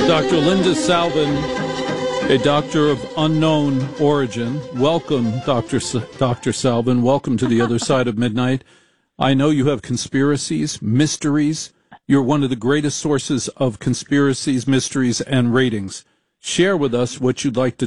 Dr. Linda Salvin, a doctor of unknown origin. Welcome, Dr. Salvin. Welcome to the other side of midnight. I know you have conspiracies, mysteries. You're one of the greatest sources of conspiracies, mysteries, and ratings. Share with us what you'd like to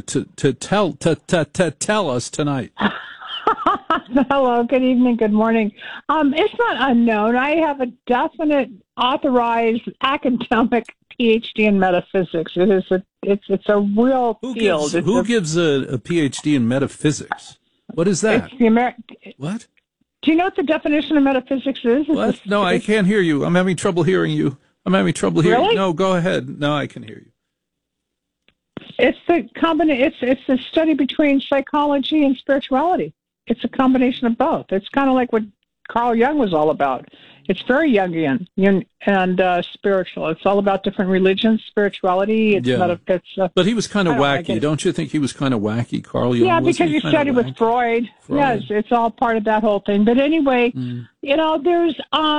tell us tonight. Hello, good evening, good morning. It's not unknown. I have a definite authorized academic PhD in metaphysics. It's a real field. Who gives a PhD in metaphysics? What is that? What? Do you know what the definition of metaphysics is? What? No, I can't hear you. I'm having trouble hearing you. Really? No, go ahead. No, I can hear you. It's it's the study between psychology and spirituality. It's a combination of both. It's kind of like what Carl Jung was all about. It's very Jungian and spiritual. It's all about different religions, spirituality. But he was kind of wacky. Don't you think he was kind of wacky, Carl Jung? Yeah, because he studied with Freud. Yes, it's all part of that whole thing. But anyway, there's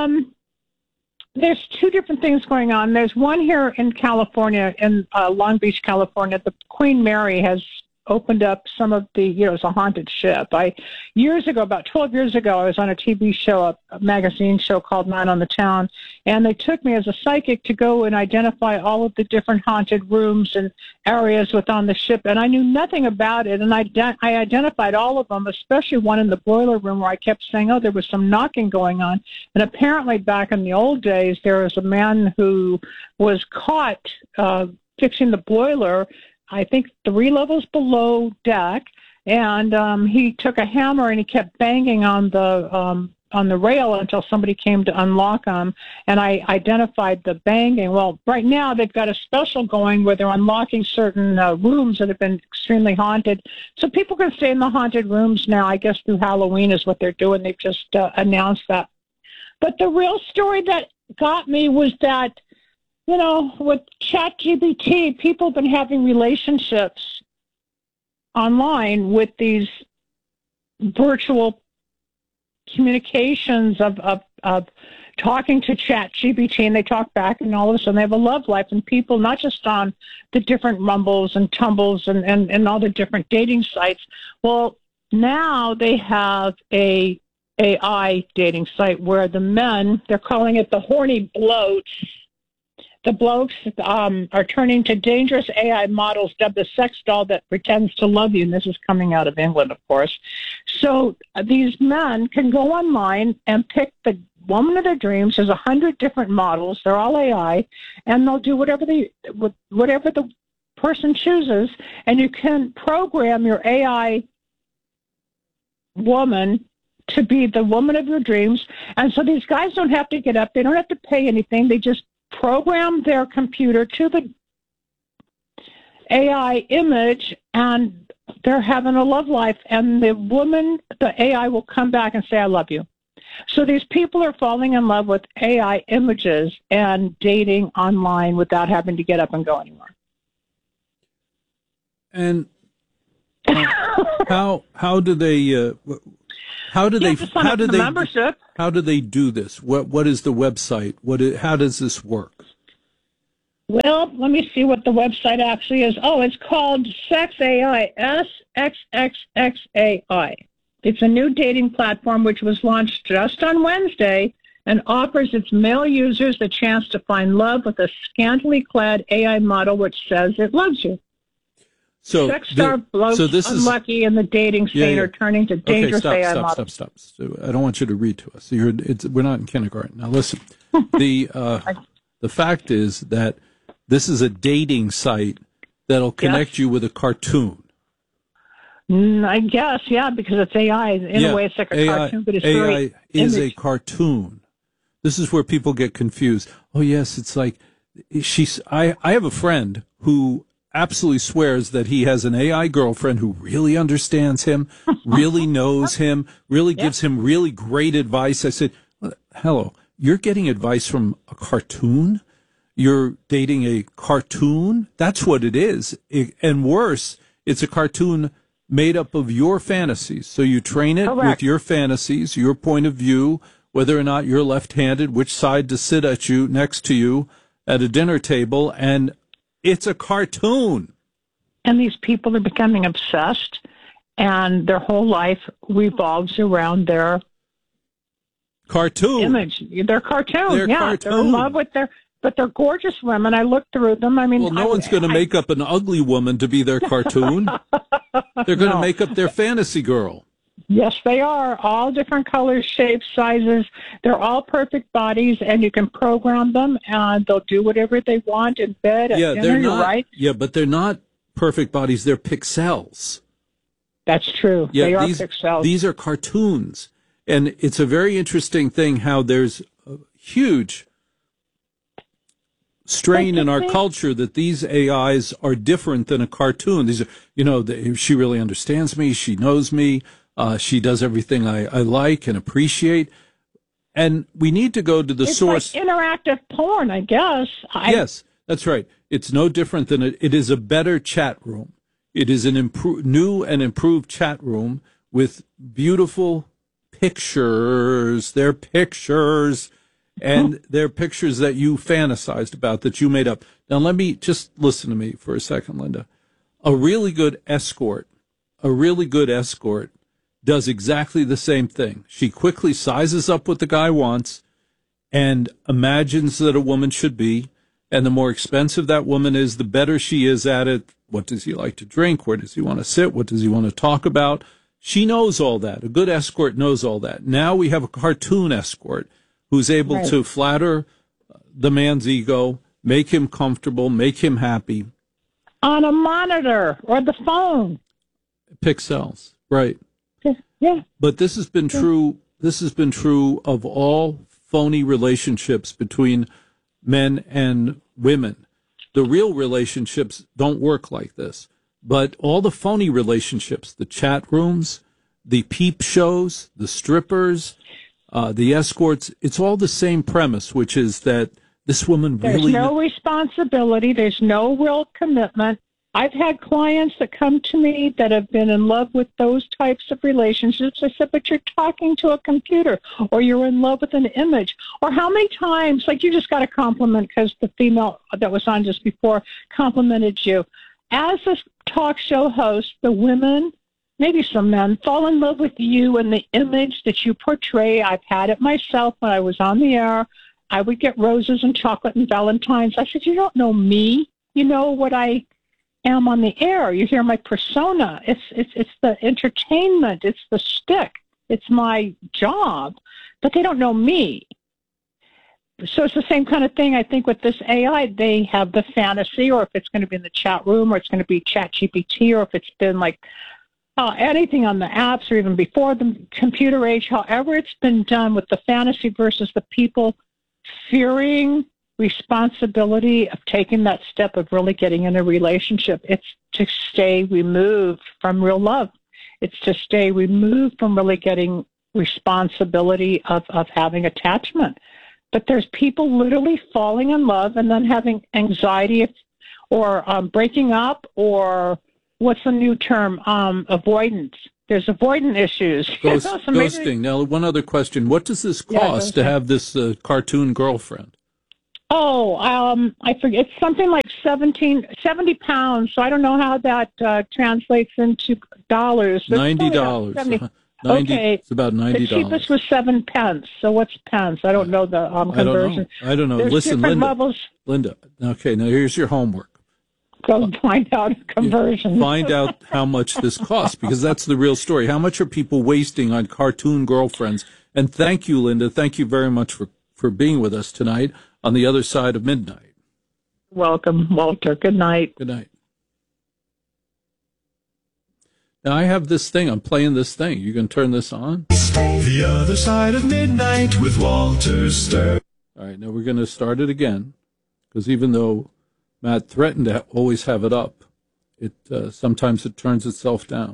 two different things going on. There's one here in California, in Long Beach, California. The Queen Mary has opened up some of the, it's a haunted ship. About 12 years ago, I was on a TV show, a magazine show called Man on the Town, and they took me as a psychic to go and identify all of the different haunted rooms and areas within the ship, and I knew nothing about it, and I identified all of them, especially one in the boiler room where I kept saying, there was some knocking going on, and apparently back in the old days, there was a man who was caught fixing the boiler, I think 3 levels below deck, and he took a hammer and he kept banging on the rail until somebody came to unlock him, and I identified the banging. Well, right now they've got a special going where they're unlocking certain rooms that have been extremely haunted, so people can stay in the haunted rooms now. I guess through Halloween is what they're doing. They've just announced that. But the real story that got me was that, with ChatGPT, people have been having relationships online with these virtual communications of talking to ChatGPT, and they talk back, and all of a sudden they have a love life. And people, not just on the different Rumbles and Tumbles and all the different dating sites, well, now they have a AI dating site where the men, they're calling it the horny bloats. The blokes are turning to dangerous AI models dubbed the sex doll that pretends to love you. And this is coming out of England, of course. So these men can go online and pick the woman of their dreams. There's 100 different models. They're all AI, and they'll do whatever the person chooses. And you can program your AI woman to be the woman of your dreams. And so these guys don't have to get up. They don't have to pay anything. They just program their computer to the AI image, and they're having a love life, and the AI will come back and say, I love you. So these people are falling in love with AI images and dating online without having to get up and go anymore. And how do they membership. How do they do this? What is the website? How does this work? Well, let me see what the website actually is. Oh, it's called Sex AI, SXXXAI. It's a new dating platform which was launched just on Wednesday and offers its male users the chance to find love with a scantily clad AI model which says it loves you. So sex star blokes unlucky in the dating scene are turning to dangerous AI models. Stop. So I don't want you to read to us. We're not in kindergarten. Now listen, the fact is that this is a dating site that'll connect you with a cartoon. I guess, yeah, because it's AI. In a way, it's like a cartoon, but it's AI is a cartoon. This is where people get confused. Oh, yes, it's like I have a friend who absolutely swears that he has an AI girlfriend who really understands him, really knows him, really gives him really great advice. I said, hello, you're getting advice from a cartoon? You're dating a cartoon? That's what it is. And worse, it's a cartoon made up of your fantasies. So you train it with your fantasies, your point of view, whether or not you're left-handed, which side to sit next to you at a dinner table, and It's a cartoon. And these people are becoming obsessed, and their whole life revolves around their cartoon image. They're cartoon. They're cartoon. They're in love with but they're gorgeous women. I looked through them. I mean, well, no one's going to make up an ugly woman to be their cartoon. They're going to make up their fantasy girl. Yes, they are. All different colors, shapes, sizes. They're all perfect bodies, and you can program them, and they'll do whatever they want in bed. At dinner, they're not. Right? Yeah, but they're not perfect bodies. They're pixels. That's true. Yeah, they are pixels. These are cartoons, and it's a very interesting thing how there's a huge strain in our culture that these AIs are different than a cartoon. These are, she really understands me. She knows me. She does everything I like and appreciate. And we need to go to the source. Like interactive porn, I guess. Yes, that's right. It's no different than it is a better chat room. It is an new and improved chat room with beautiful pictures. They're pictures, and they're pictures that you fantasized about, that you made up. Now, let me just listen to me for a second, Linda. A really good escort does exactly the same thing. She quickly sizes up what the guy wants and imagines that a woman should be. And the more expensive that woman is, the better she is at it. What does he like to drink? Where does he want to sit? What does he want to talk about? She knows all that. A good escort knows all that. Now we have a cartoon escort who's able to flatter the man's ego, make him comfortable, make him happy. On a monitor or the phone. Pixels, right. Yeah. But this has been true. This has been true of all phony relationships between men and women. The real relationships don't work like this. But all the phony relationships, the chat rooms, the peep shows, the strippers, the escorts, it's all the same premise, which is that this woman really... There's no responsibility. There's no real commitment. I've had clients that come to me that have been in love with those types of relationships. I said, but you're talking to a computer, or you're in love with an image. Or how many times, like you just got a compliment because the female that was on just before complimented you. As a talk show host, the women, maybe some men, fall in love with you and the image that you portray. I've had it myself when I was on the air. I would get roses and chocolate and Valentine's. I said, you don't know me. You know what I am on the air. You hear my persona. It's the entertainment. It's the shtick. It's my job. But they don't know me. So it's the same kind of thing, I think, with this AI. They have the fantasy, or if it's going to be in the chat room, or it's going to be ChatGPT, or if it's been like anything on the apps, or even before the computer age, however it's been done with the fantasy versus the people fearing responsibility of taking that step of really getting in a relationship. It's to stay removed from real love. It's to stay removed from really getting responsibility of having attachment. But there's people literally falling in love and then having anxiety or breaking up, or what's the new term? Avoidance. There's avoidant issues. Ghosting. Now, one other question. What does this cost to have this cartoon girlfriend? Oh, I forget. It's something like 70 pounds. So I don't know how that translates into dollars. $90. Okay. It's about $90. The cheapest was 7 pence. So what's pence? I don't know the conversion. I don't know. There's Listen, Linda. Okay, now here's your homework. Go find out conversion. Find out how much this costs, because that's the real story. How much are people wasting on cartoon girlfriends? And thank you, Linda. Thank you very much for being with us tonight on the other side of midnight. Welcome, Walter. Good night. Good night. Now, I have this thing. I'm playing this thing. You can turn this on. The Other Side of Midnight with Walter Stern. All right, now we're going to start it again, because even though Matt threatened to always have it up, sometimes it turns itself down.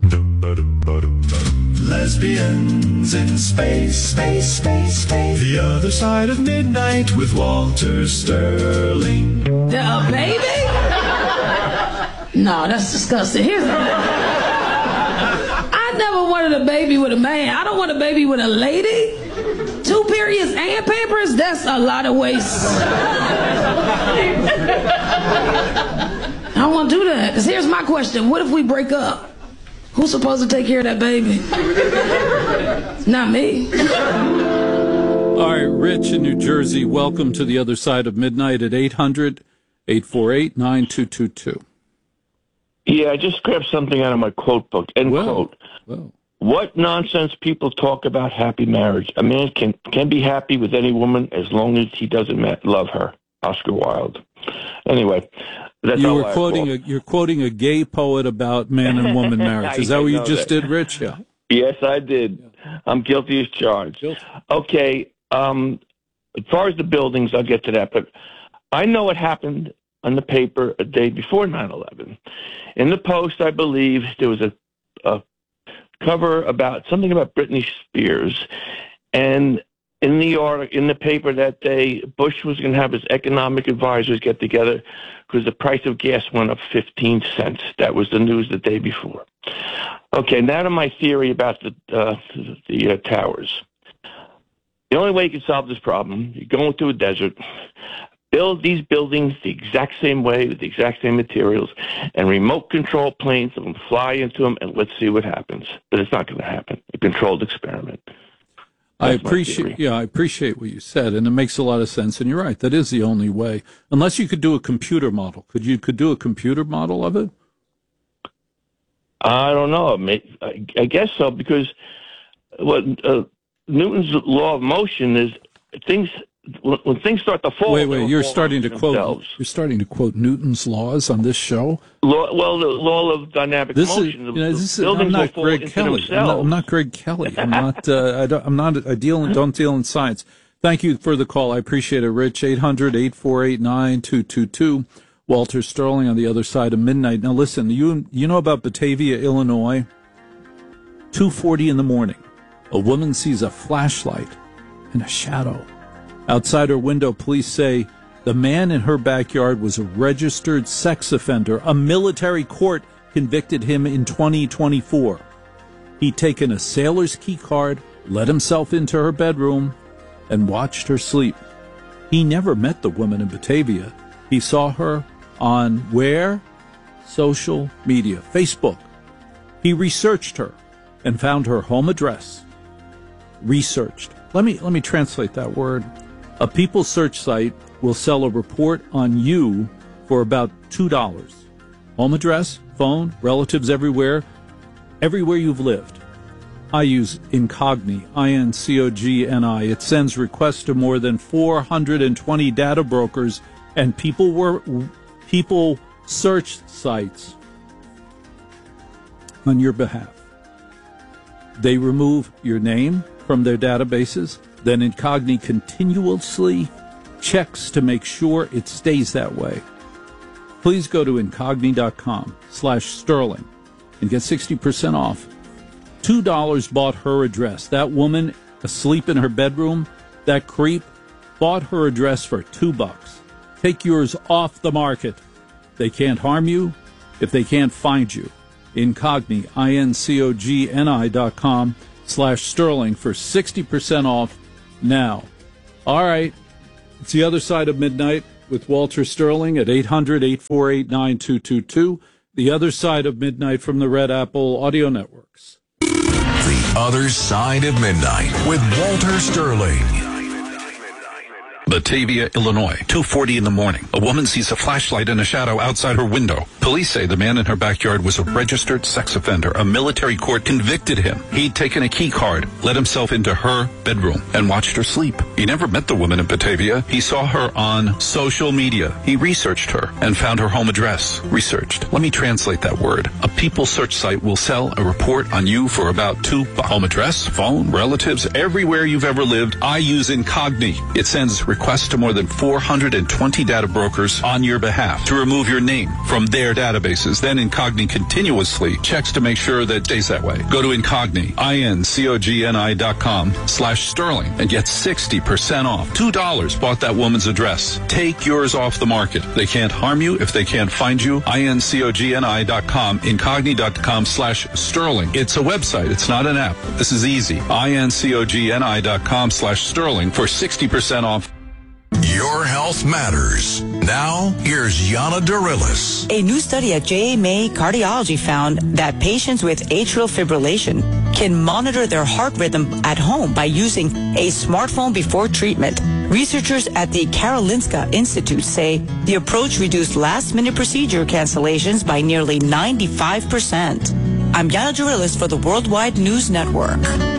Lesbians in space. The Other Side of Midnight with Walter Sterling. The baby? No, that's disgusting. I never wanted a baby with a man. I don't want a baby with a lady. 2 periods and Pampers, that's a lot of waste. Because here's my question. What if we break up? Who's supposed to take care of that baby? Not me. All right, Rich in New Jersey, welcome to the other side of midnight at 800-848-9222. Yeah, I just grabbed something out of my quote book. End quote. Well. What nonsense people talk about happy marriage. A man can be happy with any woman as long as he doesn't love her. Oscar Wilde. Anyway, that's you're quoting a gay poet about man and woman marriage. Is that what you just did, Rich? Yeah. Yes, I did. Yeah. I'm guilty as charged. Okay. As far as the buildings, I'll get to that. But I know what happened on the paper a day before 9/11. In the Post, I believe there was a cover about something about Britney Spears, and in the paper that day, Bush was going to have his economic advisors get together because the price of gas went up 15 cents. That was the news the day before. Okay, now to my theory about the towers. The only way you can solve this problem, you go into a desert, build these buildings the exact same way with the exact same materials, and remote control planes that will fly into them, and let's see what happens. But it's not going to happen. A controlled experiment. I appreciate what you said, and it makes a lot of sense. And you're right; that is the only way, unless you could do a computer model. Could do a computer model of it? I don't know. I guess so, because what Newton's law of motion is things. When things start to fall, wait! You're starting to quote Newton's laws on this show. The law of dynamic motion. I'm not Greg Kelly. I'm not Greg Kelly. I'm not. I don't deal in science. Thank you for the call. I appreciate it, Rich. 800-848-9222. Walter Sterling on the other side of midnight. Now listen, you know about Batavia, Illinois. 2:40 in the morning, a woman sees a flashlight and a shadow. Outside her window, police say the man in her backyard was a registered sex offender. A military court convicted him in 2024. He'd taken a sailor's key card, let himself into her bedroom, and watched her sleep. He never met the woman in Batavia. He saw her on where? Social media, Facebook. He researched her and found her home address. Researched. Let me translate that word. A People search site will sell a report on you for about $2. Home address, phone, relatives everywhere you've lived. I use Incogni, INCOGNI. It sends requests to more than 420 data brokers and people search sites on your behalf. They remove your name from their databases. Then Incogni continuously checks to make sure it stays that way. Please go to incogni.com/Sterling and get 60% off. $2 bought her address. That woman asleep in her bedroom, that creep, bought her address for $2. Take yours off the market. They can't harm you if they can't find you. Incogni, INCOGNI.com/Sterling for 60% off now. All right. It's the other side of midnight with Walter Sterling at 800-848-9222. The other side of midnight from the Red Apple Audio Networks. The other side of midnight with Walter Sterling. Batavia, Illinois, 2:40 in the morning. A woman sees a flashlight and a shadow outside her window. Police say the man in her backyard was a registered sex offender. A military court convicted him. He'd taken a key card, let himself into her bedroom, and watched her sleep. He never met the woman in Batavia. He saw her on social media. He researched her and found her home address. Researched. Let me translate that word. A People search site will sell a report on you for about $2. Home address, phone, relatives, everywhere you've ever lived. I use Incogni. It sends requests to more than 420 data brokers on your behalf to remove your name from their databases. Then Incogni continuously checks to make sure that it stays that way. Go to Incogni, INCOGNI.com/Sterling and get 60% off. $2 bought that woman's address. Take yours off the market. They can't harm you if they can't find you. INCOGNI.com, Incogni.com/Sterling. It's a website. It's not an app. This is easy. INCOGNI.com/Sterling for 60% off. You're Your health matters. Now, here's Yana Durilis. A new study at JMA Cardiology found that patients with atrial fibrillation can monitor their heart rhythm at home by using a smartphone before treatment. Researchers at the Karolinska Institute say the approach reduced last-minute procedure cancellations by nearly 95%. I'm Yana Durilis for the Worldwide News Network.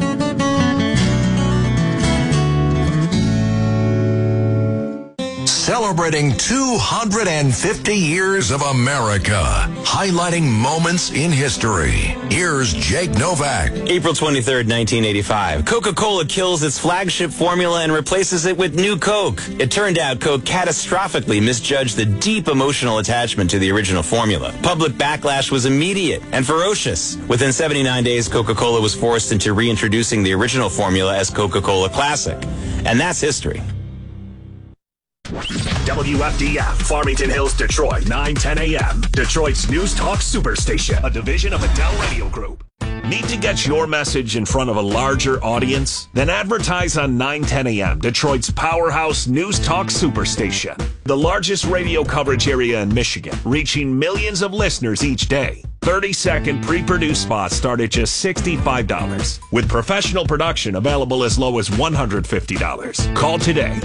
Celebrating 250 years of America, highlighting moments in history. Here's Jake Novak. April 23rd, 1985. Coca-Cola kills its flagship formula and replaces it with New Coke. It turned out Coke catastrophically misjudged the deep emotional attachment to the original formula. Public backlash was immediate and ferocious. Within 79 days, Coca-Cola was forced into reintroducing the original formula as Coca-Cola Classic. And that's history. WFDF, Farmington Hills, Detroit, 9:10 a.m. Detroit's News Talk Superstation, a division of Adele Radio Group. Need to get your message in front of a larger audience? Then advertise on 9:10 a.m., Detroit's powerhouse News Talk Superstation. The largest radio coverage area in Michigan, reaching millions of listeners each day. 30-second pre-produced spots start at just $65, with professional production available as low as $150. Call today,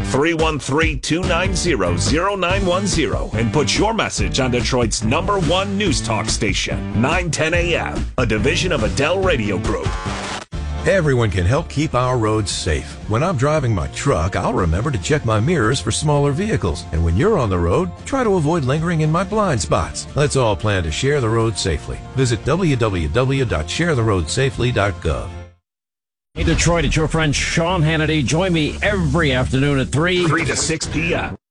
313-290-0910, and put your message on Detroit's #1 news talk station, 9:10 a.m., a division of Adele Radio Group. Everyone can help keep our roads safe. When I'm driving my truck, I'll remember to check my mirrors for smaller vehicles. And when you're on the road, try to avoid lingering in my blind spots. Let's all plan to share the road safely. Visit www.sharetheroadsafely.gov. Hey, Detroit, it's your friend Sean Hannity. Join me every afternoon at 3 to 6 p.m.